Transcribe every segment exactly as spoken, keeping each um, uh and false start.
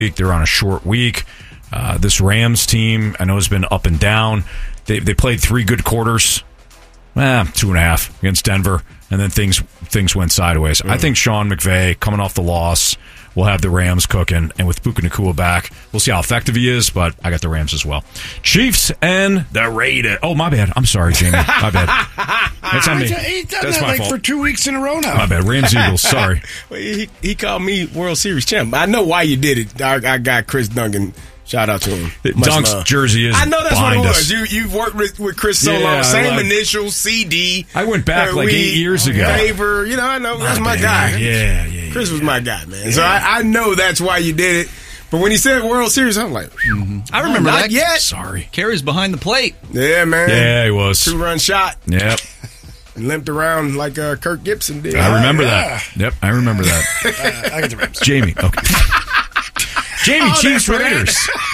week. They're on a short week. Uh, this Rams team, I know, has been up and down. They they played three good quarters, eh, two and a half against Denver, and then things things went sideways. Mm. I think Sean McVay, coming off the loss, will have the Rams cooking, and with Puka Nacua back, we'll see how effective he is, but I got the Rams as well. Chiefs and the Raiders. Oh, my bad. I'm sorry, Jamie. My bad. That's on me. He's done That's that my like fault. for two weeks in a row now. My bad. Rams Eagles. Sorry. Well, he, he called me World Series champ. I know why you did it. I, I got Chris Duncan. Shout out to him. Much Dunk's love. jersey is I know that's what it behind was. us. You, you've worked with, with Chris so Yeah, long. Same like- initials, C D. I went back uh, like we- eight years ago. Favor. You know, I know. That's my bad. guy. Yeah, yeah, yeah. Chris was my guy, man. So I, I know that's why you did it. But when he said World Series, I'm like, Mm-hmm. I remember not that. yet. Sorry. Carries behind the plate. Yeah, man. Yeah, he was. Two-run shot. Yep. And limped around like uh, Kirk Gibson did. I remember yeah. that. Yep, I remember that. Uh, I got the Rams. Jamie. Okay. Jamie, Oh, Chiefs, that's right.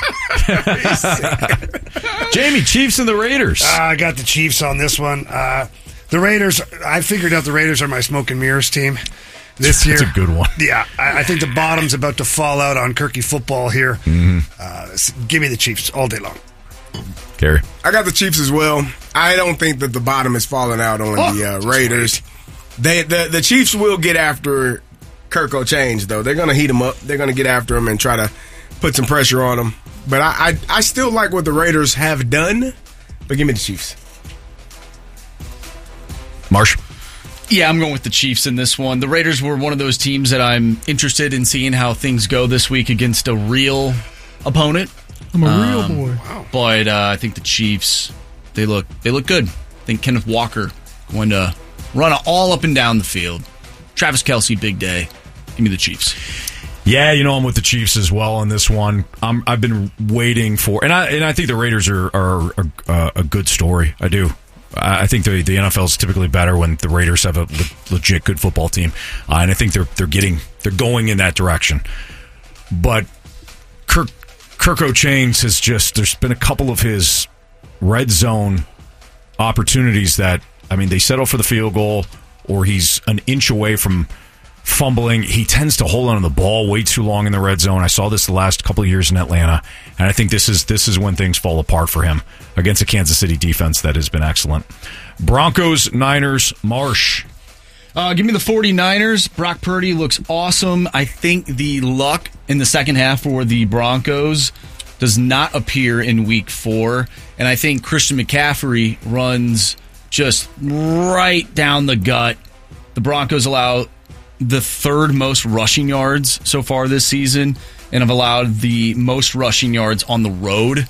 Raiders. Jamie, Chiefs and the Raiders. Uh, I got the Chiefs on this one. Uh, the Raiders, I figured out the Raiders are my smoke and mirrors team this year. That's a good one. Yeah, I, I think the bottom's about to fall out on Kirky football here. Mm-hmm. Uh, s- give me the Chiefs all day long. Gary. I got the Chiefs as well. I don't think that the bottom is falling out on Oh, the uh, Raiders. They the, the Chiefs will get after Kirk O'Change, though. They're going to heat him up. They're going to get after him and try to put some pressure on him. But I, I I still like what the Raiders have done. But give me the Chiefs. Marsh. Yeah, I'm going with the Chiefs in this one. The Raiders were one of those teams that I'm interested in seeing how things go this week against a real opponent. I'm a Um, real boy. But uh, I think the Chiefs, they look they look good. I think Kenneth Walker going to run it all up and down the field. Travis Kelce, big day. Give me the Chiefs. Yeah, you know, I'm with the Chiefs as well on this one. I'm, I've been waiting for, and I and I think the Raiders are are, are uh, a good story. I do. I I think the the N F L is typically better when the Raiders have a le- legit good football team, uh, and I think they're they're getting they're going in that direction. But Kirk Kirk O'Chains has just there's been a couple of his red zone opportunities that I mean they settle for the field goal or he's an inch away from fumbling. He tends to hold on to the ball way too long in the red zone. I saw this the last couple of years in Atlanta, and I think this is this is when things fall apart for him against a Kansas City defense that has been excellent. Broncos, Niners, Marsh. Uh, give me the 49ers. Brock Purdy looks awesome. I think the luck in the second half for the Broncos does not appear in week four. And I think Christian McCaffrey runs just right down the gut. The Broncos allow the third most rushing yards so far this season and have allowed the most rushing yards on the road.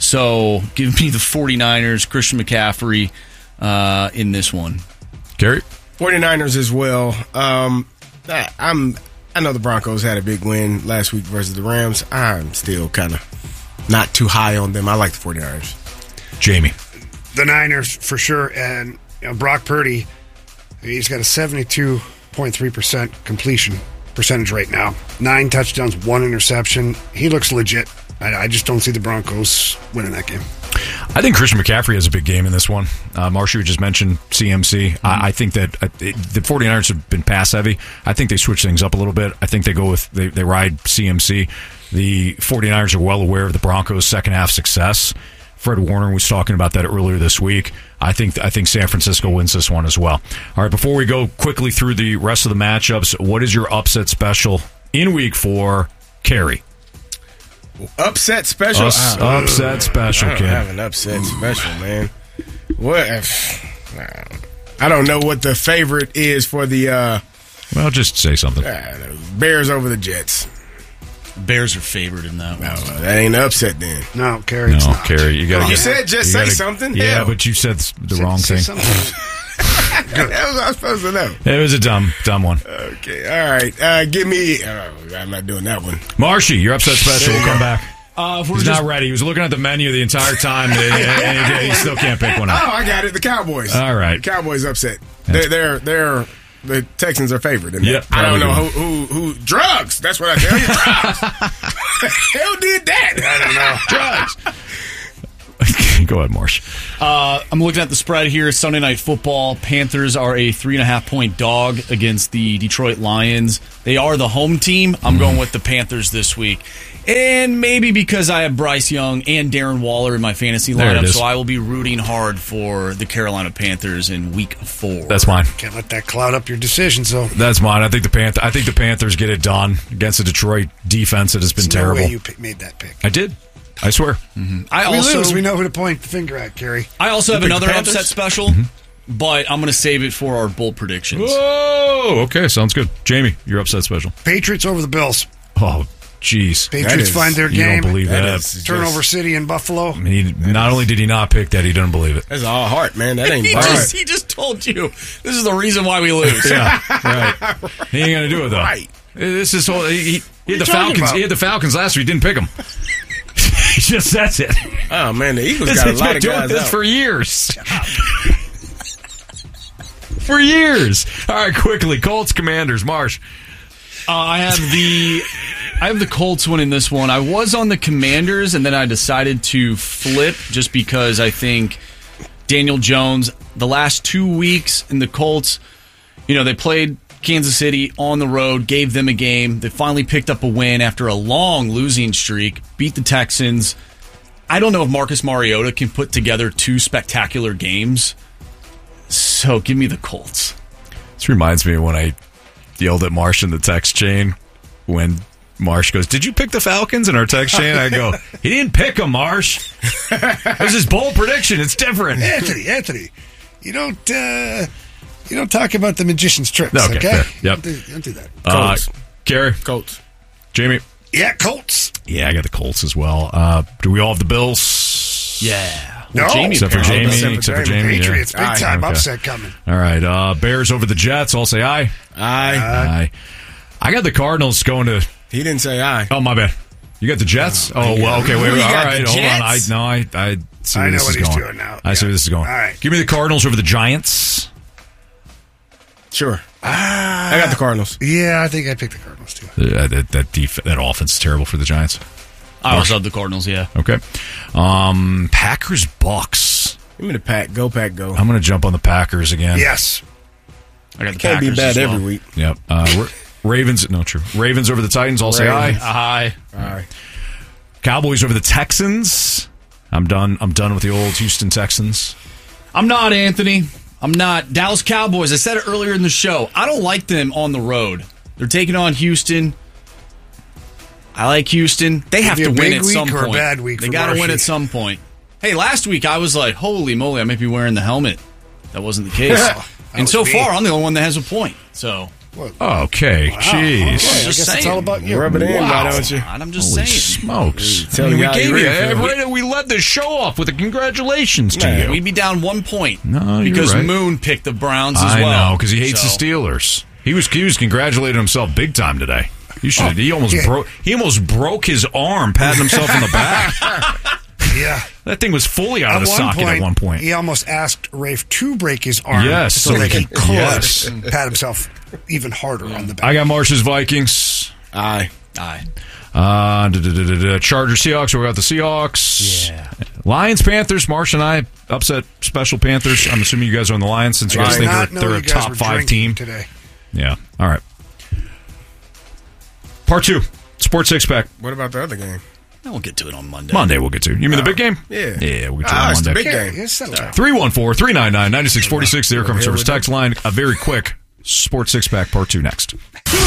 So give me the 49ers, Christian McCaffrey uh, in this one. Gary? 49ers as well. Um, I, I'm. I know the Broncos had a big win last week versus the Rams. I'm still kind of not too high on them. I like the 49ers. Jamie. The Niners for sure, and you know, Brock Purdy, he's got a seventy-two point three percent completion percentage right now. Nine touchdowns, one interception. He looks legit. I, I just don't see the Broncos winning that game. I think Christian McCaffrey has a big game in this one. Uh, Marshall just mentioned C M C. Mm-hmm. I, I think that uh, it, the 49ers have been pass heavy. I think they switch things up a little bit. I think they go with, they, they ride C M C. The 49ers are well aware of the Broncos' second half success. Fred Warner was talking about that earlier this week. I think I think San Francisco wins this one as well. All right, before we go quickly through the rest of the matchups, what is your upset special in week four? Carrie. Upset special. Us, I, upset special, I don't kid. have an upset special, man. What? I don't know what the favorite is for the uh, Well, just say something. uh, Bears over the Jets. Bears are favored in that one. No, that ain't an upset then. No, Carrie, it's No, not. Carrie, you got to. You said just say something. Yeah, Hell. but you said the Say- wrong say thing. something. That was I was supposed to know. It was a dumb, dumb one. Okay, all right. Uh, give me. Oh, I'm not doing that one. Marshy, your upset special. We'll come back. Uh, if we're He's just, not ready. He was looking at the menu the entire time, and and he, he still can't pick one Oh, out. I got it. The Cowboys. All right. The Cowboys upset. They're they're they're the Texans are favored. In that. Yep, I don't know probably who, who who drugs. That's what I tell you. Drugs. Who did that? I don't know. Drugs. Go ahead, Marsh. Uh, I'm looking at the spread here. Sunday Night Football. Panthers are a three and a half point dog against the Detroit Lions. They are the home team. I'm going with the Panthers this week. And maybe because I have Bryce Young and Darren Waller in my fantasy There it lineup, is. so I will be rooting hard for the Carolina Panthers in week four. That's mine. Can't let that cloud up your decisions, though. That's mine. I think the Panth- I think the Panthers get it done against the Detroit defense that has been There's no terrible. way you pick, made that pick. I did. I swear. I We also lose. We know who to point the finger at, Kerry. I also have pick another the Panthers? upset special, but I'm going to save it for our bold predictions. Whoa. Okay, sounds good. Jamie, you're upset special. Patriots over the Bills. Oh, jeez. Patriots is- find their You game. don't believe that. That is Turnover just- City in Buffalo. I mean, he, not only did he not pick that, he doesn't believe it. That's all heart, man. That ain't He all just, right. he just told you this is the reason why we lose. Yeah, right. He ain't gonna do it though. Right. This is whole. He, he, he had the you talking Falcons. about? He had the Falcons last week. Didn't pick them. He just says it. Oh man, the Eagles This got a has lot been of doing guys this out. for years. For years. All right, quickly. Colts, Commanders. Marsh. Uh, I have the I have the Colts winning this one. I was on the Commanders, and then I decided to flip just because I think Daniel Jones, the last two weeks in the Colts, you know, they played Kansas City on the road, gave them a game. They finally picked up a win after a long losing streak, beat the Texans. I don't know if Marcus Mariota can put together two spectacular games. So give me the Colts. This reminds me of when I yelled at Marsh in the text chain when Marsh goes, "Did you pick the Falcons?" in our text chain. I go, "He didn't pick them, Marsh. It was his bold prediction. It's different." Anthony, Anthony, you don't uh, you don't talk about the magician's tricks, Okay, okay? fair. Yep. Don't do, don't do that. Uh, Colts. Gary, Colts. Jamie. Yeah, Colts. Yeah, I got the Colts as well. Uh, do we all have the Bills? Yeah. No. Jamie Except for apparently Jamie. does. Except for Jamie. Patriots, yeah. big time Okay. upset coming. All right. Uh, Bears over the Jets. I'll say aye. Aye. Aye. I got the Cardinals going to. He didn't say aye. Oh, my bad. You got the Jets? Oh, well, okay. Wait, wait. You All got right. the Hold on. I Jets? No, I, I see I where know this what is he's going. doing now. I see Yeah. where this is going. All right. Give me the Cardinals over the Giants. Sure. I got the Cardinals. Yeah, I think I picked the Cardinals too. Uh, that that, def- that offense is terrible for the Giants. I also have the Cardinals, yeah. Okay. Um, Packers Bucks. Give me the pack. Go pack. Go. I'm going to jump on the Packers again. Yes. I got the Can't be Packers bad as well. every week. Yep. Uh, Ra- Ravens. No, true. Ravens over the Titans. I'll say Ravens. aye. Aye. Aye. Cowboys over the Texans. I'm done. I'm done with the old Houston Texans. I'm not, Anthony. I'm not. Dallas Cowboys, I said it earlier in the show. I don't like them on the road. They're taking on Houston. I like Houston. They have be to a win big at week some or a point. bad week They for got to win Marshy? at some point. Hey, last week I was like, holy moly, I might be wearing the helmet. That wasn't the case. and was so me. far, I'm the only one that has a point. So, Okay. Jeez. Okay, I Just guess it's saying. all about you. Rub it in, Wow. why don't you? and I'm just Holy saying. smokes! Tell I mean, me we how gave you you. really feel. right, we led the show off with a congratulations to Man, you. We'd be down one point. No, you're because right. Moon picked the Browns as I well. know because he hates So- the Steelers. He was he was congratulating himself big time today. You should. he almost yeah. broke. He almost broke his arm, patting himself in the back. Yeah. That thing was fully out At of one socket point, at one point. he almost asked Rafe to break his arm Yes, so, so that he he could- could yes. pat himself even harder on the back. I got Marsh's Vikings. Aye. Aye. Uh, da, da, da, da, da. Chargers Seahawks. We got the Seahawks. Yeah. Lions Panthers. Marsh and I upset special Panthers. I'm assuming you guys are on the Lions since you guys I did think not they're, know they're you a guys top were five drinking team. today. Yeah. All right. Part two. Sports six pack. What about the other game? We'll get to it on Monday. Monday we'll get to. You mean the big game? Yeah. Yeah, we'll get to Ah, it it's on the Monday. big Okay, game. yes, settle down. three one four, three nine nine, nine six four six, the Air Comfort Here we Service go. text line. A very quick Sports six pack part two next.